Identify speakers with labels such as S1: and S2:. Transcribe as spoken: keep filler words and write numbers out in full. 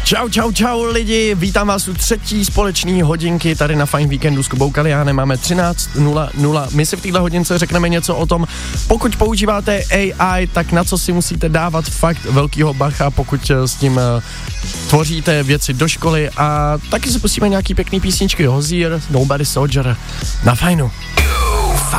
S1: Čau, čau, čau lidi, vítám vás u třetí společné hodinky tady na Fajn víkendu s Kubou Kaliánem, máme třináct nula nula. My si v této hodince řekneme něco o tom, pokud používáte A I, tak na co si musíte dávat fakt velkýho bacha, pokud s tím uh, tvoříte věci do školy, a taky si pustíme nějaký pekný písničky. Hozier, Nobody Soldier na Fajnu.